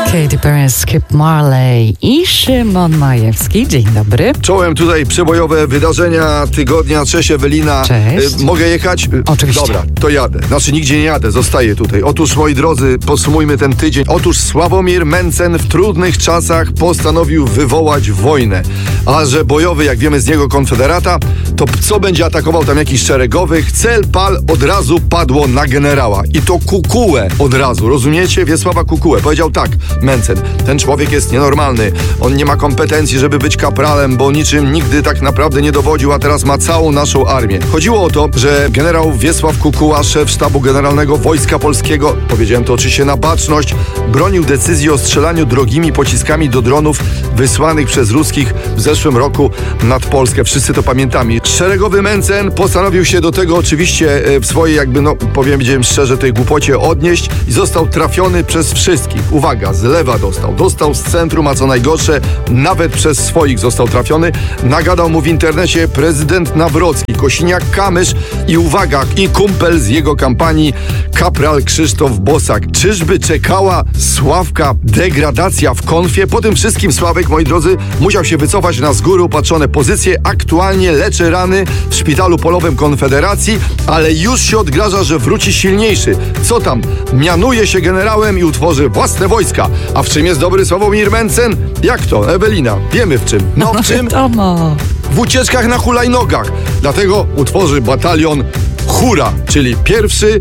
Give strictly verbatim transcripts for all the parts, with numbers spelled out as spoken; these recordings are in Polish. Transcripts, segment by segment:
Katy Perry, Skip Marley i Szymon Majewski. Dzień dobry. Czołem tutaj przebojowe wydarzenia tygodnia. Cześć Ewelina. Cześć. Y, mogę jechać? Y, Oczywiście. Dobra, to jadę. Znaczy nigdzie nie jadę, zostaję tutaj. Otóż, moi drodzy, podsumujmy ten tydzień. Otóż Sławomir Mencen w trudnych czasach postanowił wywołać wojnę. A że bojowy, jak wiemy z niego konfederata, to co będzie atakował tam jakichś szeregowych? Cel pal od razu padło na generała. I to Kukułę od razu. Rozumiecie? Wiesława Kukułę. Powiedział tak, Mencen, ten człowiek jest nienormalny. On nie ma kompetencji, żeby być kapralem, bo niczym nigdy tak naprawdę nie dowodził, a teraz ma całą naszą armię. Chodziło o to, że generał Wiesław Kukuła, szef sztabu generalnego Wojska Polskiego, powiedziałem to oczywiście na baczność, bronił decyzji o strzelaniu drogimi pociskami do dronów wysłanych przez ruskich w zeszłym roku nad Polskę. Wszyscy to pamiętamy. Szeregowy Mencen postanowił się do tego oczywiście w swojej, jakby, no powiem szczerze, tej głupocie odnieść i został trafiony przez wszystkich. Uwaga, z lewa dostał. Dostał z centrum, a co najgorsze, nawet przez swoich został trafiony. Nagadał mu w internecie prezydent Nawrocki, Kosiniak-Kamysz i uwaga, i kumpel z jego kampanii, kapral Krzysztof Bosak. Czyżby czekała Sławka degradacja w konfie? Po tym wszystkim Sławek, moi drodzy, musiał się wycofać na z góry upatrzone pozycje. Aktualnie leczy rany w szpitalu polowym Konfederacji, ale już się odgraża, że wróci silniejszy. Co tam? Mianuje się generałem i utworzy własne wojska. A w czym jest dobry Sławomir Mencen? Jak to, Ewelina? Wiemy w czym. No w czym? Wiadomo. W ucieczkach na hulajnogach. Dlatego utworzy batalion Hura, czyli pierwszy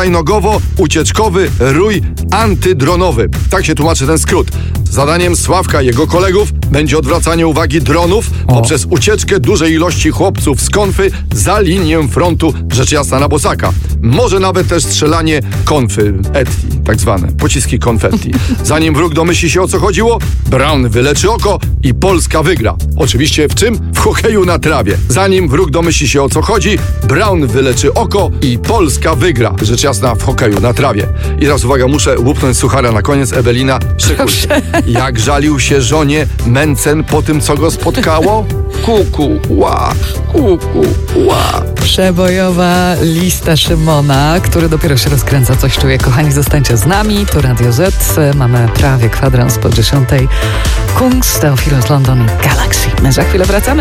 hulajnogowo-ucieczkowy rój antydronowy. Tak się tłumaczy ten skrót. Zadaniem Sławka i jego kolegów będzie odwracanie uwagi dronów o. poprzez ucieczkę dużej ilości chłopców z konfy za linię frontu, rzecz jasna, na Bosaka. Może nawet też strzelanie konfy, etti, tak zwane, pociski konfetti. Zanim wróg domyśli się, o co chodziło, Braun wyleczy oko i Polska wygra. Oczywiście w czym? W hokeju na trawie. Zanim wróg domyśli się, o co chodzi, Braun wyleczy oko i Polska wygra. Rzecz jasna, w hokeju na trawie. I teraz uwaga, muszę łupnąć suchara na koniec. Ewelina, szykuj. Jak żalił się żonie Mencen po tym, co go spotkało? Kuku, ła, kuku, ła. Przebojowa lista Szymona, który dopiero się rozkręca. Coś czuję. Kochani, zostańcie z nami. To Radio Z. Mamy prawie kwadrans po dziesiątej. Kungs, Teofilos London i Galaxy. My za chwilę wracamy.